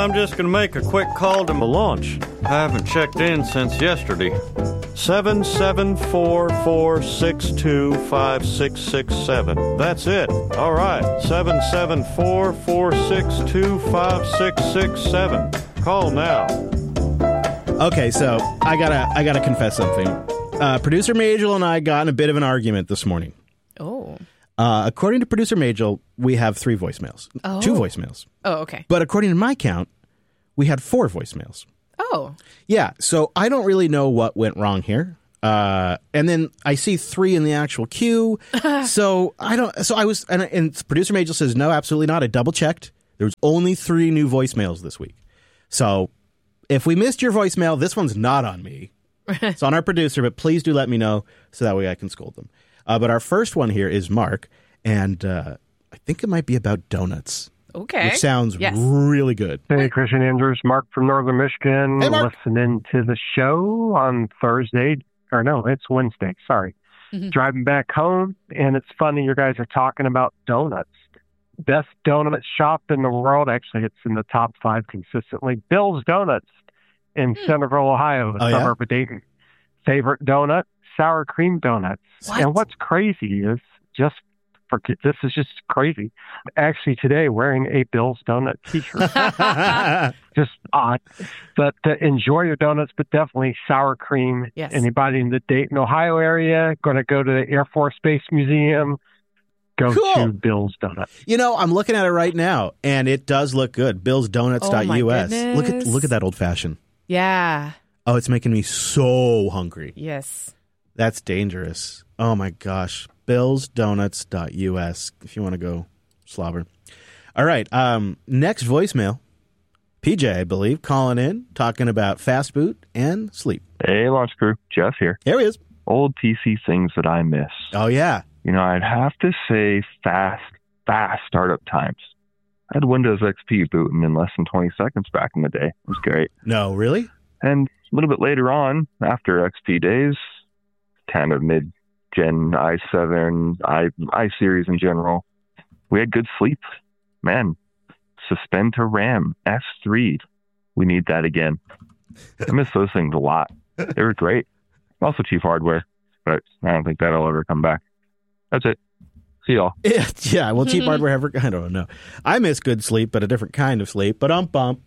I'm just going to make a quick call to the launch. I haven't checked in since yesterday. 774-462-5667. That's it. All right. 774-462-5667. Call now. Okay, so I gotta confess something. Producer Majel and I got in a bit of an argument this morning. Oh. According to Producer Majel, we have 3 voicemails. Oh. 2 voicemails. Oh, okay. But according to my count, we had 4 voicemails. Oh. Yeah, so I don't really know what went wrong here. And then I see 3 in the actual queue. So and Producer Majel says, no, absolutely not. I double checked. There was only 3 new voicemails this week. So if we missed your voicemail, this one's not on me. It's on our producer, but please do let me know so that way I can scold them. But our first one here is Mark, and I think it might be about donuts. Okay. Which sounds really good. Hey, Christian Andrews, Mark from Northern Michigan. Hey, Mark. Listening to the show on Thursday. Or no, it's Wednesday. Sorry. Mm-hmm. Driving back home, and it's funny you guys are talking about donuts. Best donut shop in the world. Actually, it's in the top 5 consistently. Bill's Donuts in Centerville, Ohio, a suburb of Dayton. Favorite donut? Sour cream donuts. What? And what's crazy is this is just crazy. Actually, today, wearing a Bill's Donut t-shirt. Just odd. But enjoy your donuts, but definitely sour cream. Yes. Anybody in the Dayton, Ohio area, going to go to the Air Force Base Museum, go to Bill's Donut. You know, I'm looking at it right now, and it does look good. BillsDonuts.us. Oh, my goodness. Look at that old fashioned. Yeah. Oh, it's making me so hungry. Yes. That's dangerous. Oh my gosh. BillsDonuts.us if you want to go slobber. All right. Next voicemail. PJ, I believe, calling in, talking about fast boot and sleep. Hey, launch crew. Jeff here. Here he is. Old PC things that I miss. Oh, yeah. You know, I'd have to say fast startup times. I had Windows XP booting in less than 20 seconds back in the day. It was great. No, really? And a little bit later on, after XP days, kind of mid-gen i7, i-series in general, we had good sleep. Man, suspend to RAM, S3. We need that again. I miss those things a lot. They were great. Also cheap hardware, but I don't think that'll ever come back. That's it. See y'all. Yeah, well, cheap hardware ever, I don't know. I miss good sleep, but a different kind of sleep. But bump.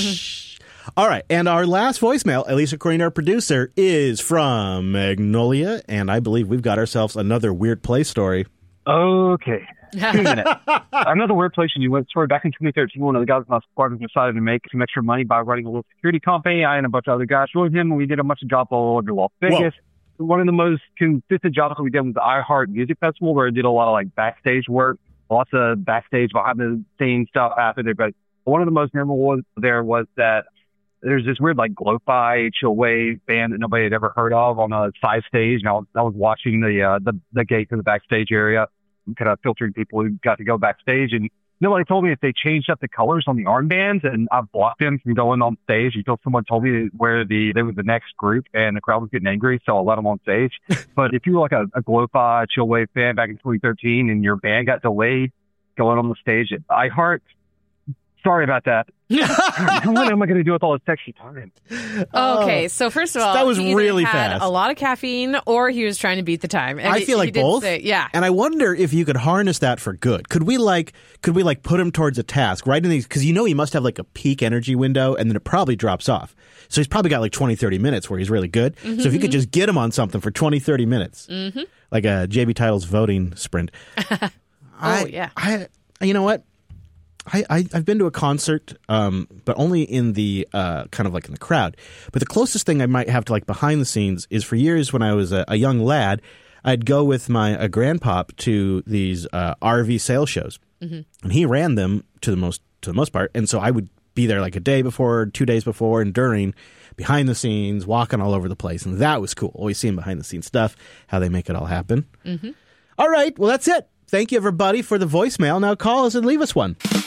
All right, and our last voicemail, at least according to our producer, is from Magnolia, and I believe we've got ourselves another Weird Play story. Okay. 2 minutes. Another weird place you went to. Back in 2013, one of the guys in my squad decided to make some extra money by running a little security company. I and a bunch of other guys joined him, and we did a bunch of jobs all over Las Vegas. Whoa. One of the most consistent jobs that we did was the iHeart Music Festival, where I did a lot of like backstage work, lots of backstage behind the scenes stuff happened there. But one of the most memorable ones there was that there's this weird like lo-fi chill wave band that nobody had ever heard of on a side stage. And I was watching the gate to the backstage area, kind of filtering people who got to go backstage, and nobody told me if they changed up the colors on the armbands, and I blocked them from going on stage until someone told me where they were the next group, and the crowd was getting angry, so I let them on stage. But if you were like a lo-fi chill wave band back in 2013 and your band got delayed going on the stage at iHeart, sorry about that. What am I going to do with all this sexy time? Okay, so first of all, that was he either really had fast. a lot of caffeine, or he was trying to beat the time. And I feel like both. Yeah, and I wonder if you could harness that for good. Could we put him towards a task right in these? Because he must have like a peak energy window, and then it probably drops off. So he's probably got like 20, 30 minutes where he's really good. Mm-hmm. So if you could just get him on something for 20, 30 minutes, like a JB Titles voting sprint. You know what? I've been to a concert, but only in the kind of like in the crowd. But the closest thing I might have to like behind the scenes is for years when I was a young lad, I'd go with my grandpop to these RV sales shows, and he ran them to the most part. And so I would be there like a day before, 2 days before, and during, behind the scenes, walking all over the place, and that was cool. Always seeing behind the scenes stuff, how they make it all happen. All right, well that's it. Thank you everybody for the voicemail. Now call us and leave us one.